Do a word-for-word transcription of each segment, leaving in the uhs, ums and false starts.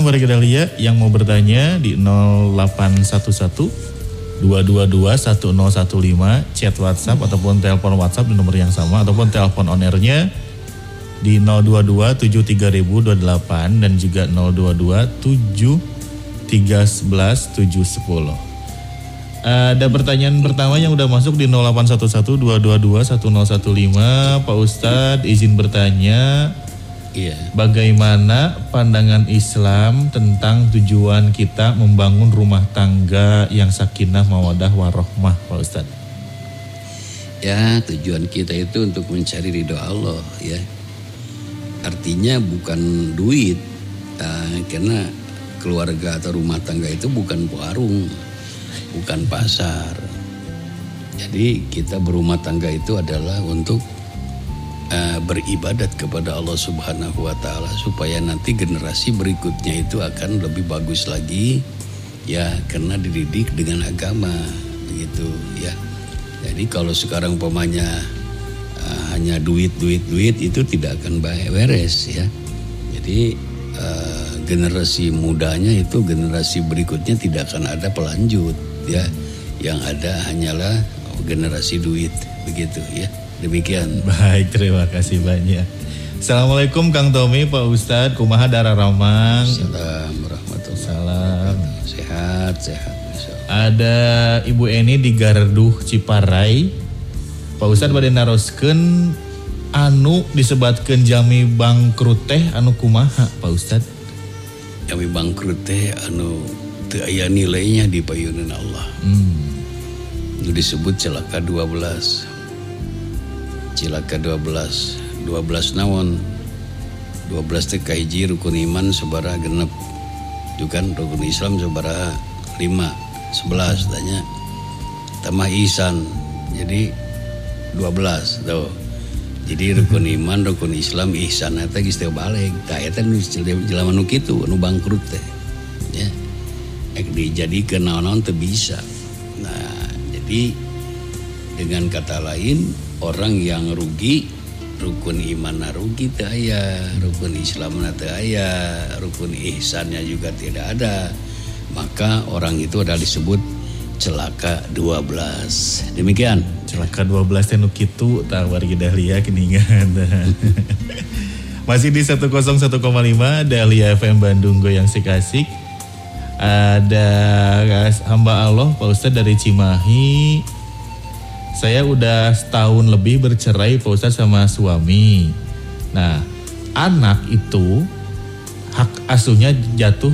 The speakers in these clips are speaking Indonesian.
Warga Dahlia yang mau bertanya di nol delapan satu satu dua dua dua satu nol satu lima chat WhatsApp ataupun telepon WhatsApp di nomor yang sama ataupun telepon on airnya di nol dua dua tujuh tiga nol nol dua delapan dan juga nol dua dua tujuh tiga satu satu tujuh satu nol. Ada pertanyaan pertama yang udah masuk di nol delapan satu satu dua dua dua satu nol satu lima. Pak Ustadz izin bertanya, iya. Bagaimana pandangan Islam tentang tujuan kita membangun rumah tangga yang sakinah mawadah warohmah, Pak Ustadz? Ya, tujuan kita itu untuk mencari ridho Allah, ya. Artinya bukan duit, uh, karena keluarga atau rumah tangga itu bukan warung, bukan pasar. Jadi kita berumah tangga itu adalah untuk uh, beribadat kepada Allah Subhanahu Wa Taala supaya nanti generasi berikutnya itu akan lebih bagus lagi, ya, karena dididik dengan agama, begitu, ya. Jadi kalau sekarang umpamanya Uh, hanya duit, duit, duit itu tidak akan beres, ya. Jadi uh, generasi mudanya itu generasi berikutnya tidak akan ada pelanjut, ya. Yang ada hanyalah generasi duit, begitu, ya. Demikian. Baik, terima kasih banyak. Assalamualaikum Kang Tommy, Pak Ustadz, kumaha Dara Ramang. Assalamualaikum warahmatullahi wabarakatuh. Sehat, sehat. Ada Ibu Eni di Garduh Ciparai. Pak Ustadz bade naroskeun anu disebatkeun jami bangkrut teh anu kumaha, Pak Ustadz? Jami bangkrut teh anu teu aya nilainya di payunan Allah. Hmm. Itu disebut celaka dua belas. Celaka dua belas. dua belas naon? dua belas teh kahiji rukun iman sabaraha genep. Itu kan rukun Islam sabaraha lima, sebelas tanya. Tambah ihsan. Jadi dua belas tuh. Jadi rukun iman, rukun Islam, ihsan eta geus teu balik. Tah eta nu jelema nu kitu anu bangkrut teh. Ya. Ek dijadikeun naon-naon teu bisa. Nah, jadi dengan kata lain orang yang rugi rukun iman rugi teu aya, rukun Islam teu aya, rukun ihsannya juga tidak ada. Maka orang itu adalah disebut celaka dua belas. Demikian. Celaka dua belas teh nu kitu tah wargi Dahlia keningan. Masih di seratus satu koma lima Dahlia F M Bandung Goyang Sikasik. Ada hamba Allah Pak Ustadz dari Cimahi. Saya udah setahun lebih bercerai Pak Ustadz sama suami. Nah, anak itu hak asuhnya jatuh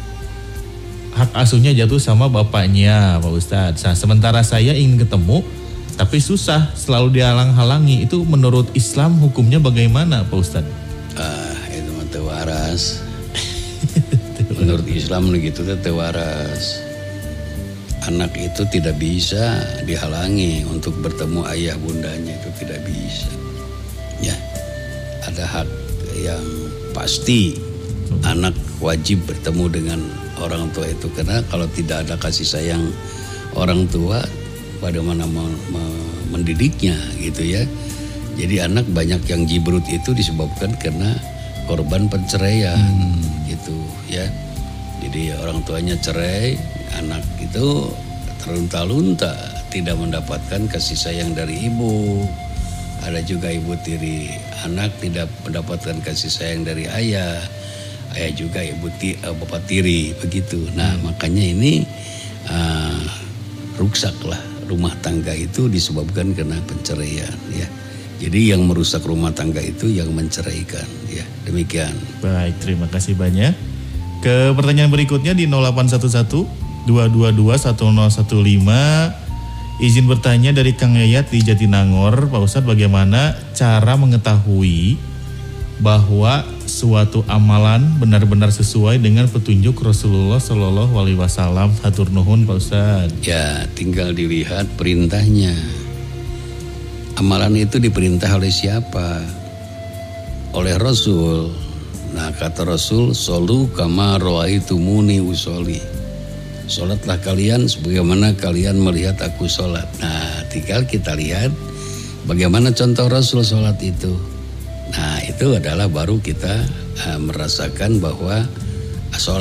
hak asuhnya jatuh sama bapaknya, Pak Ustadz. Nah, sementara saya ingin ketemu, tapi susah, selalu dihalang-halangi. Itu menurut Islam hukumnya bagaimana, Pak Ustadz? Ah, itu mah teu waras. Menurut Islam begitu teu waras. Anak itu tidak bisa dihalangi untuk bertemu ayah bundanya, itu tidak bisa. Ya, ada hak yang pasti. Anak wajib bertemu dengan orang tua itu, karena kalau tidak ada kasih sayang orang tua, bagaimana mendidiknya gitu ya. Jadi anak banyak yang jibrut itu disebabkan karena korban perceraian, hmm. gitu ya. Jadi orang tuanya cerai, anak itu terlunta-lunta, tidak mendapatkan kasih sayang dari ibu. Ada juga ibu tiri anak tidak mendapatkan kasih sayang dari ayah. Ayah juga ibu ti, uh, bapak tiri begitu. Nah, hmm. makanya ini uh, ruksaklah rumah tangga itu disebabkan karena perceraian, ya. Jadi yang merusak rumah tangga itu yang menceraikan, ya. Demikian. Baik, terima kasih banyak. Ke pertanyaan berikutnya di nol delapan satu satu dua dua dua satu nol satu lima. Izin bertanya dari Kang Yayat di Jatinangor, Pak Ustadz, bagaimana cara mengetahui bahwa suatu amalan benar-benar sesuai dengan petunjuk Rasulullah Shallallahu Alaihi Wasallam? Hatur nuhun, Pak Ustadz. Ya, tinggal dilihat perintahnya. Amalan itu diperintah oleh siapa? Oleh Rasul. Nah, kata Rasul, "Sholu kama ra'aitumuni usolli." Sholatlah kalian sebagaimana kalian melihat aku sholat. Nah, tinggal kita lihat bagaimana contoh Rasul sholat itu. Nah, itu adalah baru kita uh, merasakan bahwa asola